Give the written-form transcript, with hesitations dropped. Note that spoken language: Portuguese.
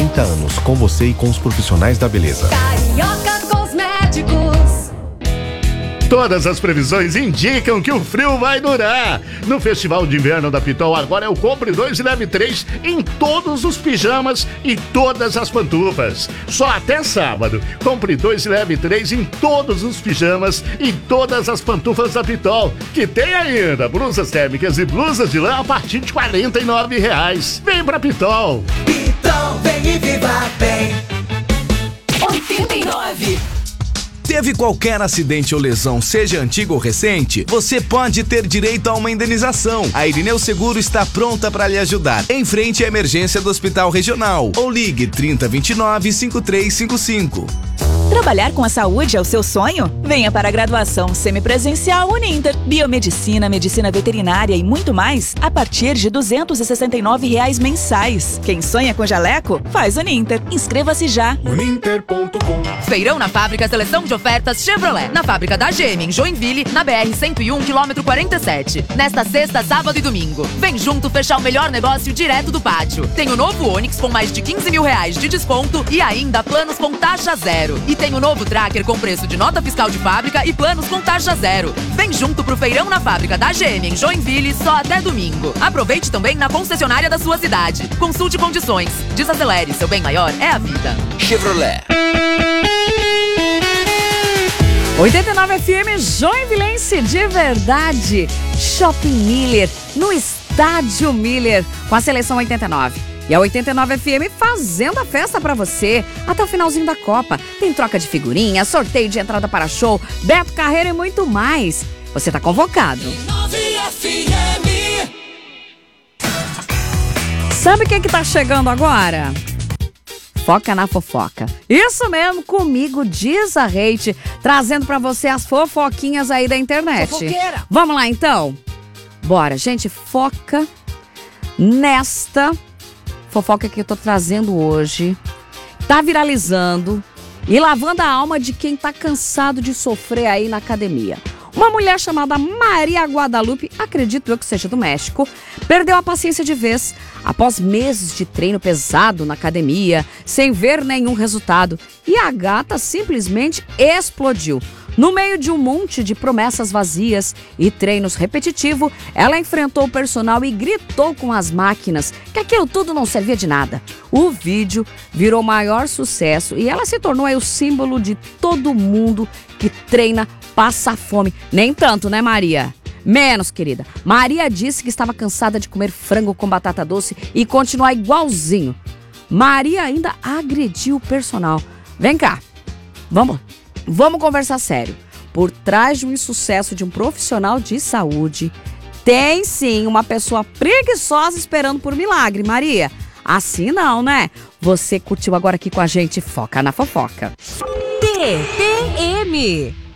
30 anos, com você e com os profissionais da beleza. Carioca Cosméticos. Todas as previsões indicam que o frio vai durar. No Festival de Inverno da Pitol, agora é o compre 2 e leve 3 em todos os pijamas e todas as pantufas. Só até sábado. Compre 2 e leve 3 em todos os pijamas e todas as pantufas da Pitol, que tem ainda blusas térmicas e blusas de lã a partir de R$ 49. Vem pra Pitol. Pitol, vem e viva bem. 89. Teve qualquer acidente ou lesão, seja antigo ou recente, você pode ter direito a uma indenização. A Irineu Seguro está pronta para lhe ajudar. Enfrente a emergência do Hospital Regional ou ligue 3029-5355. Trabalhar com a saúde é o seu sonho? Venha para a graduação semipresencial Uninter. Biomedicina, medicina veterinária e muito mais a partir de R$ 269 mensais. Quem sonha com jaleco, faz Uninter. Inscreva-se já. Uninter.com. Feirão na Fábrica, seleção de ofertas Chevrolet. Na fábrica da GM, em Joinville, na BR-101, quilômetro 47. Nesta sexta, sábado e domingo. Vem junto fechar o melhor negócio direto do pátio. Tem o novo Onix com mais de R$ 15 mil de desconto e ainda planos com taxa zero. E tem o novo Tracker com preço de nota fiscal de fábrica e planos com taxa zero. Vem junto pro Feirão na Fábrica da GM, em Joinville, só até domingo. Aproveite também na concessionária da sua cidade. Consulte condições. Desacelere, seu bem maior é a vida. Chevrolet. 89 FM Joinvilense de verdade. Shopping Miller, no Estádio Miller, com a seleção 89. E a 89 FM fazendo a festa pra você. Até o finalzinho da Copa. Tem troca de figurinha, sorteio de entrada para show, Beto Carreiro e muito mais. Você tá convocado. 89 FM. Sabe o que tá chegando agora? Foca na fofoca. Isso mesmo, comigo, diz a Reite, trazendo pra você as fofoquinhas aí da internet. Fofoqueira. Vamos lá, então? Bora, gente, foca nesta fofoca que eu tô trazendo hoje. Tá viralizando e lavando a alma de quem tá cansado de sofrer aí na academia. Uma mulher chamada Maria Guadalupe, acredito eu que seja do México, perdeu a paciência de vez após meses de treino pesado na academia, sem ver nenhum resultado. E a gata simplesmente explodiu. No meio de um monte de promessas vazias e treinos repetitivos, ela enfrentou o personal e gritou com as máquinas que aquilo tudo não servia de nada. O vídeo virou maior sucesso e ela se tornou aí o símbolo de todo mundo que treina passa fome. Nem tanto, né, Maria? Menos, querida. Maria disse que estava cansada de comer frango com batata doce e continuar igualzinho. Maria ainda agrediu o personal. Vem cá, vamos conversar sério. Por trás de um insucesso de um profissional de saúde, tem sim uma pessoa preguiçosa esperando por milagre, Maria. Assim não, né? Você curtiu agora aqui com a gente Foca na Fofoca. TPM.